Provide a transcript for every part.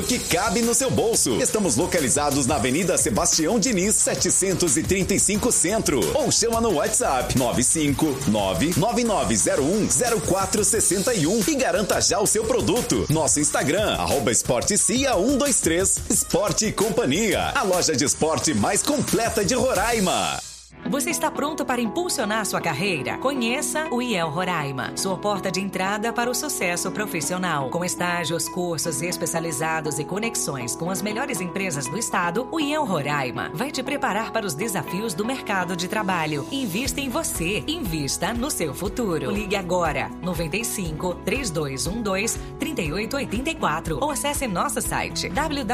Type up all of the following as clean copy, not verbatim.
que cabe no seu bolso. Estamos localizados na Avenida Sebastião Diniz, 735 Centro. Ou chama no WhatsApp 95999010461 e garanta já o seu produto. Nosso Instagram, @esportecia123. Esporte e Companhia, a loja de esporte mais completa de Roraima. Você está pronto para impulsionar sua carreira? Conheça o IEL Roraima, sua porta de entrada para o sucesso profissional. Com estágios, cursos especializados e conexões com as melhores empresas do estado, o IEL Roraima vai te preparar para os desafios do mercado de trabalho. Invista em você, invista no seu futuro. Ligue agora, 95 3212 3884 ou acesse nosso site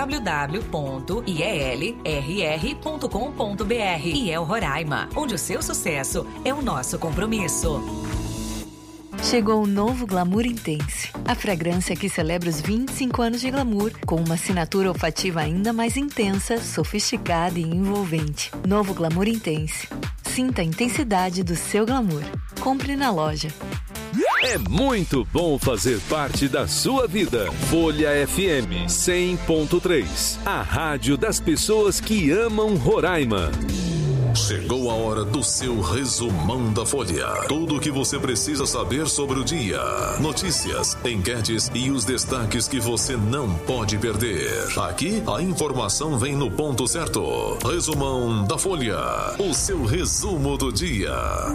www.ielrr.com.br. IEL Roraima, onde o seu sucesso é o nosso compromisso. Chegou o novo Glamour Intense, a fragrância que celebra os 25 anos de glamour, com uma assinatura olfativa ainda mais intensa, sofisticada e envolvente. Novo Glamour Intense. Sinta a intensidade do seu glamour. Compre na loja. É muito bom fazer parte da sua vida. Folha FM 100.3, a rádio das pessoas que amam Roraima. Chegou a hora do seu resumão da Folha. Tudo o que você precisa saber sobre o dia. Notícias, enquetes e os destaques que você não pode perder. Aqui, a informação vem no ponto certo. Resumão da Folha. O seu resumo do dia.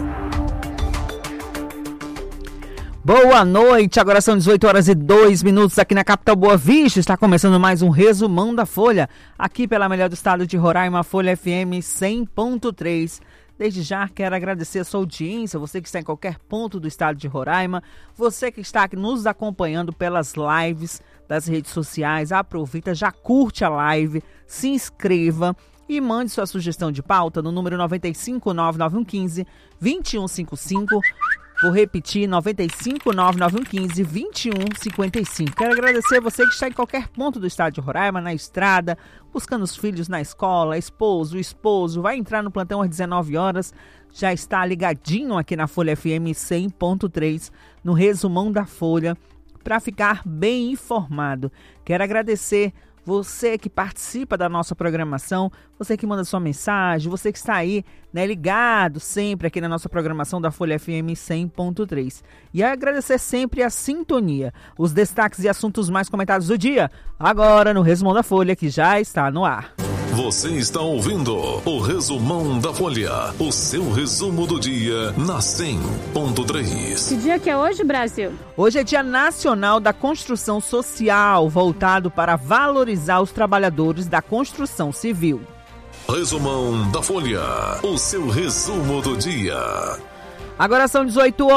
Boa noite, agora são 18h02 aqui na capital Boa Vista. Está começando mais um resumão da Folha, aqui pela melhor do estado de Roraima, Folha FM 100.3. Desde já quero agradecer a sua audiência, você que está em qualquer ponto do estado de Roraima, você que está aqui nos acompanhando pelas lives das redes sociais. Aproveita, já curte a live, se inscreva e mande sua sugestão de pauta no número 9599115-2155. Vou repetir, 9599115-2155. Quero agradecer você que está em qualquer ponto do estado de Roraima, na estrada, buscando os filhos na escola, o esposo, vai entrar no plantão às 19 horas, já está ligadinho aqui na Folha FM 100.3, no resumão da Folha, para ficar bem informado. Quero agradecer você que participa da nossa programação, você que manda sua mensagem, você que está aí, né, ligado sempre aqui na nossa programação da Folha FM 100.3. E agradecer sempre a sintonia, os destaques e assuntos mais comentados do dia, agora no Resumão da Folha, que já está no ar. Você está ouvindo o Resumão da Folha, o seu resumo do dia na 100.3. Que dia que é hoje, Brasil? Hoje é Dia Nacional da Construção Social, voltado para valorizar os trabalhadores da construção civil. Resumão da Folha, o seu resumo do dia. Agora são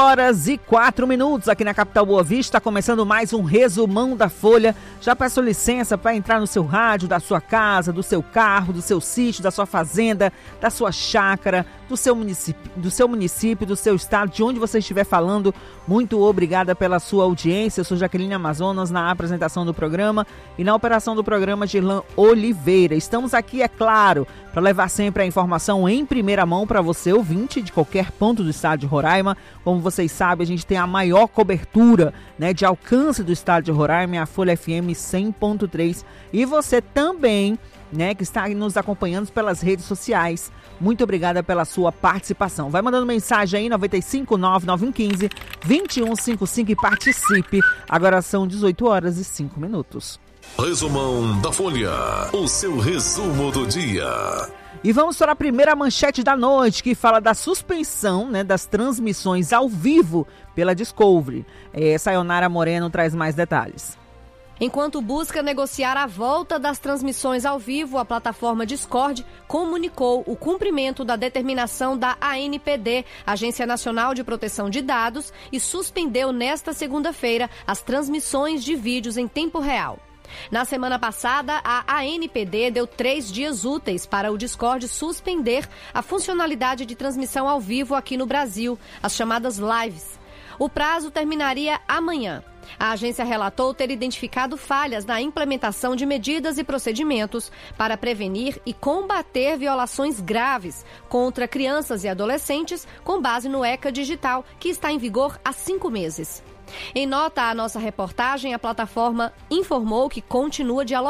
18h04 aqui na capital Boa Vista, começando mais um resumão da Folha. Já peço licença para entrar no seu rádio, da sua casa, do seu carro, do seu sítio, da sua fazenda, da sua chácara, do seu município, do seu estado, de onde você estiver falando. Muito obrigada pela sua audiência. Eu sou Jaqueline Amazonas na apresentação do programa e na operação do programa Girlan Oliveira. Estamos aqui, é claro, para levar sempre a informação em primeira mão para você, ouvinte de qualquer ponto do estado de Roraima. Como vocês sabem, a gente tem a maior cobertura, né, de alcance do estado de Roraima, é a Folha FM 100.3. E você também, né, que está nos acompanhando pelas redes sociais. Muito obrigada pela sua participação. Vai mandando mensagem aí, 9599115-2155 e participe. Agora são 18h05. Resumão da Folha, o seu resumo do dia. E vamos para a primeira manchete da noite, que fala da suspensão, né, das transmissões ao vivo pela Discovery. Sayonara Moreno traz mais detalhes. Enquanto busca negociar a volta das transmissões ao vivo, a plataforma Discord comunicou o cumprimento da determinação da ANPD, Agência Nacional de Proteção de Dados, e suspendeu nesta segunda-feira as transmissões de vídeos em tempo real. Na semana passada, a ANPD deu 3 dias úteis para o Discord suspender a funcionalidade de transmissão ao vivo aqui no Brasil, as chamadas lives. O prazo terminaria amanhã. A agência relatou ter identificado falhas na implementação de medidas e procedimentos para prevenir e combater violações graves contra crianças e adolescentes com base no ECA Digital, que está em vigor há 5 meses. Em nota à nossa reportagem, a plataforma informou que continua dialogando